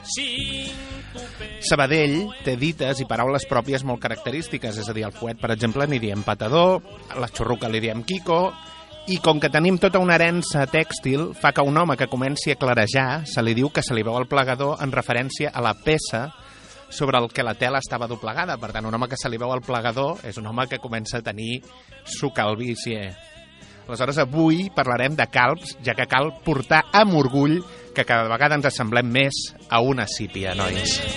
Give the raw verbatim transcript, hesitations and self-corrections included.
Sabadell té dites i paraules pròpies molt característiques, és a dir, al fuet, per exemple, n'hi diem patador, a la xurruca li diem quico, i com que tenim tota una herència tèxtil, fa que un home que comenci a clarejar se li diu que se li veu el plegador en referència a la peça sobre el que la tela estava doblegada. Per tant, un home que se li veu el plegador és un home que comença a tenir su calvície. Aleshores, avui parlarem de calbs, ja que cal portar amb orgull que cada vegada ens assemblem més a una sípia, nois.